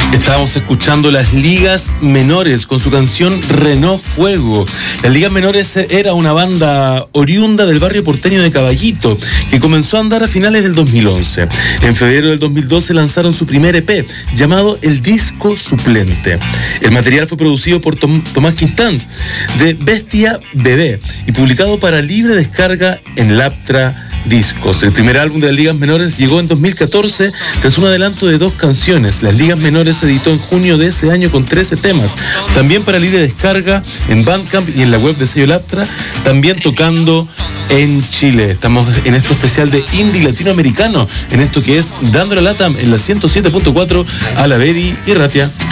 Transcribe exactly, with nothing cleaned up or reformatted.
Estábamos escuchando Las Ligas Menores con su canción Renault Fuego. Las Ligas Menores era una banda oriunda del barrio porteño de Caballito que comenzó a andar a finales del dos mil once. En febrero del dos mil doce lanzaron su primer E P llamado El Disco Suplente. El material fue producido por Tom- Tomás Quintanz de Bestia Bebé y publicado para libre descarga en Laptra Discos. El primer álbum de Las Ligas Menores llegó en dos mil catorce tras un adelanto de dos canciones. Las Ligas Menores se editó en junio de ese año con trece temas, también para libre descarga en Bandcamp y en la web de sello Laptra, también tocando en Chile. Estamos en este especial de indie latinoamericano, en esto que es Dando la Lata en la ciento siete punto cuatro a la Beri y Ratia.